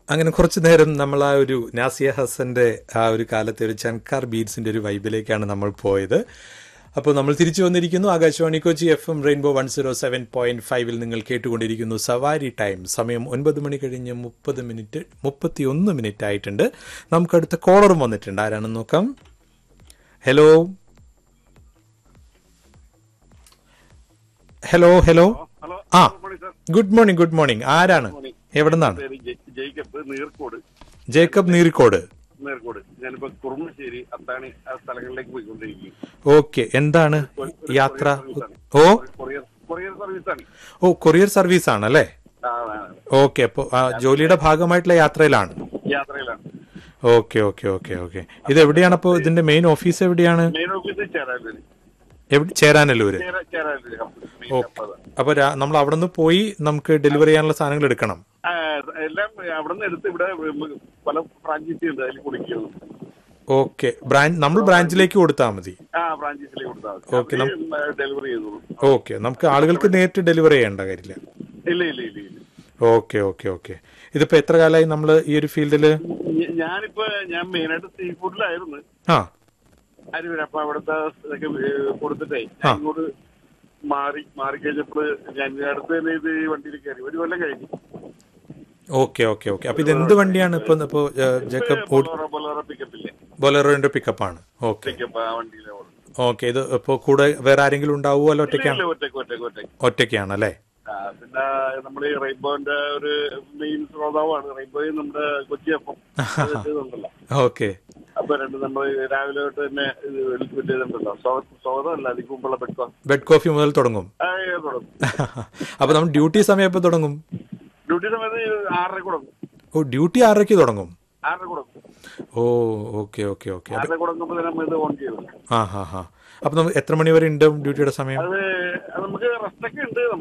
അങ്ങനെ കുറച്ചു നേരം നമ്മൾ ആ ഒരു നാസിയ ഹസന്റെ ആ ഒരു കാലത്തെ ഒരു ചൻകാർ ബീറ്റ്സിന്റെ ഒരു വൈബിലേക്കാണ് നമ്മൾ പോയത്. അപ്പോൾ നമ്മൾ തിരിച്ചു വന്നിരിക്കുന്നു. ആകാശവാണി കൊച്ചി FM റെയിൻബോ 107.5 നിങ്ങൾ കേട്ടുകൊണ്ടിരിക്കുന്നു സവാരി ടൈം. സമയം 9 മണി കഴിഞ്ഞ് 31 മിനിറ്റ് ആയിട്ടുണ്ട്. നമുക്കടുത്ത കോളറും വന്നിട്ടുണ്ട്. ആരാണെന്ന് നോക്കാം. Hello hello hello. ആ, ഗുഡ് മോർണിംഗ്. ആരാണ്, എവിടെ നിന്നാണ്? ജേക്കബ് നീർക്കോട്. ഞാനിപ്പോ കുറുമശ്ശേരി, അത്താണി ആ സ്ഥലങ്ങളിലേക്ക് പോയിക്കൊണ്ടിരിക്കും. ഓക്കെ, എന്താണ് യാത്ര? കൊറിയർ സർവീസാണ്. ഓ, കൊറിയർ സർവീസ് ആണല്ലേ? ഓക്കെ, അപ്പോൾ ജോലിയുടെ ഭാഗമായിട്ടുള്ള യാത്രയിലാണ്. ഓക്കെ. ഇത് എവിടെയാണ്? അപ്പോൾ ഇതിന്റെ മെയിൻ ഓഫീസ് എവിടെയാണ്? Main office Cheranallur. ഓക്കെ, അപ്പൊ നമ്മൾ അവിടെ നിന്ന് പോയി നമുക്ക് ഡെലിവറി ചെയ്യാനുള്ള സാധനങ്ങൾ എടുക്കണം. എല്ലാം അവിടെ നിന്ന് എടുത്ത് ഇവിടെ പല ബ്രാഞ്ചസ് ഉണ്ട്, അതിൽ കൊടുക്കുന്നു. ഓക്കെ, നമ്മൾ ബ്രാഞ്ചിലേക്ക് കൊടുത്താൽ മതി. ഓക്കെ, ഡെലിവറി ചെയ്തോളൂ. ഓക്കെ, നമുക്ക് ആളുകൾക്ക് നേരിട്ട് ഡെലിവറി ചെയ്യേണ്ട കാര്യമില്ല. ഇല്ല. ഓക്കെ. ഇതിപ്പോ എത്ര കാലമായി നമ്മൾ ഈ ഒരു ഫീൽഡില്? ഞാൻ മെയിനായിട്ട് സീ ഫുഡിലായിരുന്നു. അരുവര. അപ്പൊ അവിടുത്തെ ഇതൊക്കെ കൊടുത്തിട്ടേ ഇങ്ങോട്ട് മാറി കഴിഞ്ഞപ്പോൾ ഞാൻ അടുത്ത് തന്നെ ഇത് വണ്ടിയിൽ കയറി. 1 കൊല്ലം കഴിഞ്ഞു. ഓക്കെ. അപ്പൊ ഇത് എന്ത് വണ്ടിയാണ് ഇപ്പൊ? ബൊലേറോന്റെ പിക്കപ്പ് ആണ്. ഓക്കെ, ഇത് ഇപ്പൊ കൂടെ വേറെ ആരെങ്കിലും ഉണ്ടാവുമോ? അല്ല ഒറ്റയ്ക്കാണല്ലേ? പിന്നെ നമ്മൾ ഈ റെയിൻബോന്റെ ഒരു മെയിൻ ശ്രോതാവാണ്. റെയിൻബോയിൽ നമ്മുടെ കൊച്ചി ഉണ്ടല്ലോ. ഓക്കെ, അപ്പൊ നമ്മൾ രാവിലെ തൊട്ട് തന്നെ ചെയ്തിട്ടുണ്ടല്ലോ. സ്വാഗതമല്ല, അതിന് മുമ്പുള്ള ബെഡ് കോഫി മുതൽ തുടങ്ങും. അപ്പൊ നമ്മൾ ഡ്യൂട്ടി സമയം എപ്പോ തുടങ്ങും? ഡ്യൂട്ടി സമയത്ത് 6:30 തുടങ്ങും. ഓ, ഡ്യൂട്ടി 6:30 തുടങ്ങും. 6:30 തുടങ്ങും. ഓ, ഓക്കെ. 6:30 തുടങ്ങുമ്പോൾ നമ്മൾ ഇത് ഓൺ ചെയ്തു. അപ്പൊ നമുക്ക് എത്ര മണി വരെ ഉണ്ട് ഡ്യൂട്ടിയുടെ സമയം? അത് നമുക്ക് റെസ്റ്റ് ഒക്കെ ഉണ്ട്.